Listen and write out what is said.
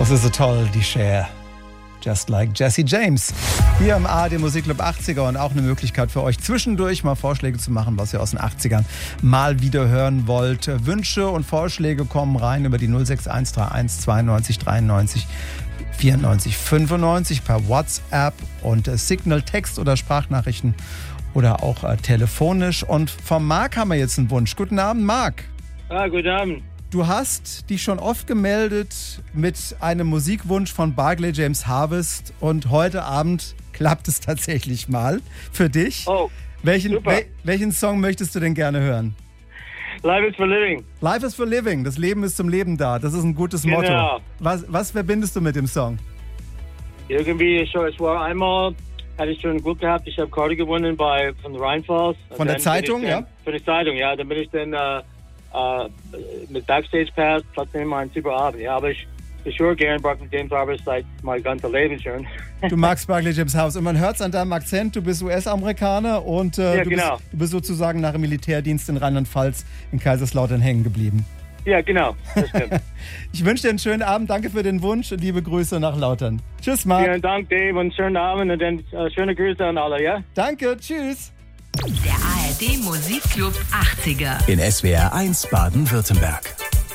Das ist so toll, die Cher. Just like Jesse James. Hier im ARD Musikclub 80er und auch eine Möglichkeit für euch zwischendurch mal Vorschläge zu machen, was ihr aus den 80ern mal wieder hören wollt. Wünsche und Vorschläge kommen rein über die 06131 92 93 94 95 per WhatsApp und Signal, Text oder Sprachnachrichten oder auch telefonisch. Und vom Marc haben wir jetzt einen Wunsch. Guten Abend, Marc. Guten Abend. Du hast dich schon oft gemeldet mit einem Musikwunsch von Barclay James Harvest und heute Abend klappt es tatsächlich mal für dich. Oh, welchen Song möchtest du denn gerne hören? Life is for living. Life is for living. Das Leben ist zum Leben da. Das ist ein gutes Genau. Motto. Was verbindest du mit dem Song? Irgendwie, es war einmal, hatte ich schon Glück gehabt, ich habe Karte gewonnen von Rheinfalls. Von der Zeitung, ja? Von der Zeitung, ja. Dann bin ich dann mit Backstage Pass, trotzdem ein super Abend. Ja, aber ich höre gern Barclay James Harvest seit mein ganzes Leben schon. Du magst Barclay James Harvest und man hört es an deinem Akzent, du bist US-Amerikaner und ja, du bist sozusagen nach dem Militärdienst in Rheinland-Pfalz in Kaiserslautern hängen geblieben. Ja, genau, das stimmt. Ich wünsche dir einen schönen Abend, danke für den Wunsch, liebe Grüße nach Lautern. Tschüss, Marc. Vielen Dank, Dave, und schönen Abend und dann schöne Grüße an alle, ja? Danke, tschüss. Der ARD Musikclub 80er. In SWR 1 Baden-Württemberg.